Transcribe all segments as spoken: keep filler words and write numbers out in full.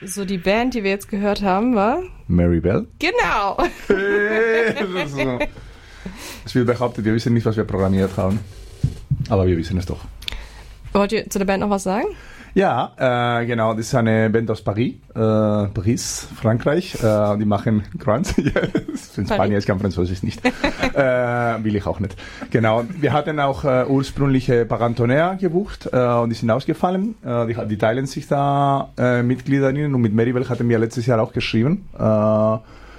So, die Band, die wir jetzt gehört haben, war? Maribel. Genau. Es wird behauptet, wir wissen nicht, was wir programmiert haben. Aber wir wissen es doch. Wollt ihr zu der Band noch was sagen? Ja, äh, genau, das ist eine Band aus Paris, äh, Paris, Frankreich. Äh, die machen Grunge. Ja, in Spanien, ich kann Französisch nicht. äh, will ich auch nicht. Genau, wir hatten auch äh, ursprüngliche Parantonner gebucht äh, und die sind ausgefallen. Äh, die, die teilen sich da äh, Mitgliederinnen und mit Maribel hatten wir letztes Jahr auch geschrieben. Äh,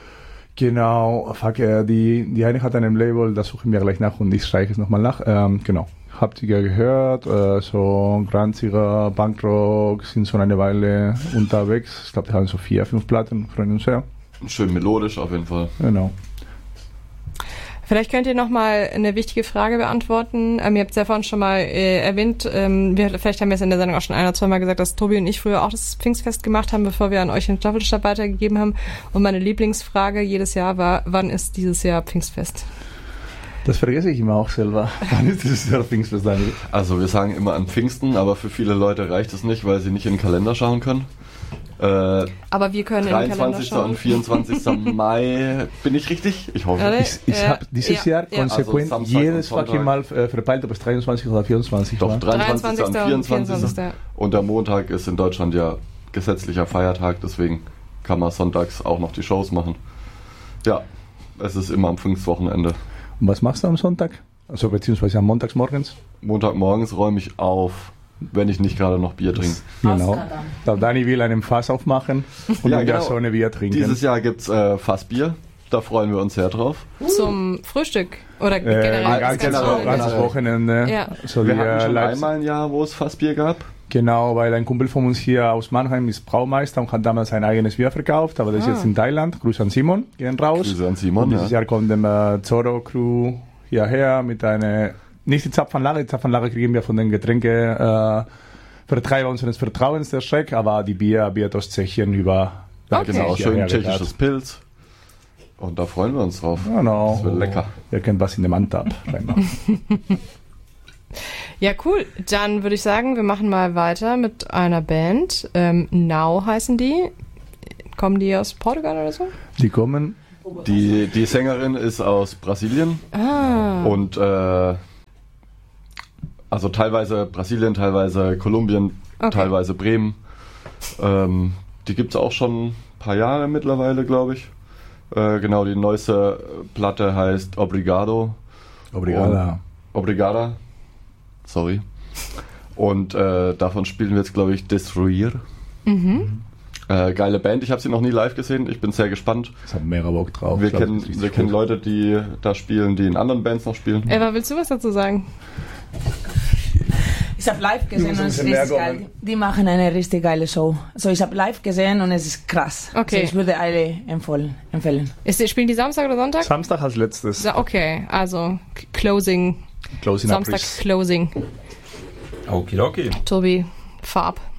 genau, fuck, äh, die, die eine hat ein Label, das suchen wir gleich nach und ich streiche es nochmal nach. Ähm, genau. Habt ihr gehört, äh, so Grunziger, Punkrock, sind schon eine Weile unterwegs. Ich glaube, die haben so vier, fünf Platten, freuen uns sehr. Schön melodisch auf jeden Fall. Genau. Vielleicht könnt ihr nochmal eine wichtige Frage beantworten. Ähm, ihr habt es ja vorhin schon mal äh, erwähnt, ähm, wir, vielleicht haben wir es in der Sendung auch schon ein oder zwei Mal gesagt, dass Tobi und ich früher auch das Pfingstfest gemacht haben, bevor wir an euch den Staffelstab weitergegeben haben. Und meine Lieblingsfrage jedes Jahr war, wann ist dieses Jahr Pfingstfest? Das vergesse ich immer auch selber. Wann ist dieses Jahr Pfingstfest, Daniel? Also wir sagen immer an Pfingsten, aber für viele Leute reicht es nicht, weil sie nicht in den Kalender schauen können. Äh, aber wir können in den Kalender dreiundzwanzigsten schauen. und vierundzwanzigsten Mai, bin ich richtig? Ich hoffe. Ja, Ich, ich Ja, habe dieses ja, Jahr ja. konsequent Also Samstag jedes und Sonntag. fucking Mal äh, verpeilt, ob es dreiundzwanzig oder vierundzwanzig Doch, war. dreiundzwanzigsten und vierundzwanzigsten vierundzwanzigsten Und der Montag ist in Deutschland ja gesetzlicher Feiertag, deswegen kann man sonntags auch noch die Shows machen. Ja, es ist immer am Pfingstwochenende. Und was machst du am Sonntag? Also beziehungsweise am Montagsmorgens? Montagmorgens räume ich auf, wenn ich nicht gerade noch Bier trinke. Genau. Da Dani will einen Fass aufmachen und Ja, in der genau. Sonne Bier trinken. Dieses Jahr gibt es äh, Fassbier, da freuen wir uns sehr drauf. Zum Frühstück oder äh, generell? ein das ganzes, ganze generell, ganzes Wochenende? Wochenende. Ja. So Wir wie, hatten äh, schon Leipzig- einmal ein Jahr, wo es Fassbier gab. Genau, weil ein Kumpel von uns hier aus Mannheim ist Braumeister und hat damals sein eigenes Bier verkauft, aber das Ah. ist jetzt in Thailand. Grüße an Simon, gehen raus. Grüße an Simon, Und dieses ja. Jahr kommt der äh, Zorro-Crew hierher mit einer, nicht die Zapfanlage, die Zapfanlage kriegen wir von den Getränke äh, Vertreiber unseres Vertrauens, der Schreck, aber die Bier wird aus Tschechien über Okay. Genau, hierher schön gebracht. tschechisches Pilz. Und da freuen wir uns drauf. Genau. Das wird lecker. Ihr könnt was in dem Antab reinmachen. Ja, cool. Dann würde ich sagen, wir machen mal weiter mit einer Band. Ähm, Now heißen die. Kommen die aus Portugal oder so? Die kommen, Die, die Sängerin ist aus Brasilien Ah. und äh, also teilweise Brasilien, teilweise Kolumbien, Okay. teilweise Bremen. Ähm, die gibt es auch schon ein paar Jahre mittlerweile, glaube ich. Äh, genau, die neueste Platte heißt Obrigado. Obrigada. Obrigada. Sorry. Und äh, davon spielen wir jetzt, glaube ich, Destruir. Mhm. Äh, geile Band. Ich habe sie noch nie live gesehen. Ich bin sehr gespannt. Ich habe mega Bock drauf. Wir Ich glaub, kennen, das ist richtig wir kennen gut. Leute, die da spielen, die in anderen Bands noch spielen. Eva, willst du was dazu sagen? Ich habe live gesehen müssen und es ist ein bisschen richtig mehr geil. Die machen eine richtig geile Show. Also ich habe live gesehen und es ist krass. Okay. Also ich würde alle empfehlen. empfehlen. Ist, spielen die Samstag oder Sonntag? Samstag als letztes. Ja, okay, also K- Closing. Closing Samstag Abriss. Closing. Okidoki. Tobi, Farb.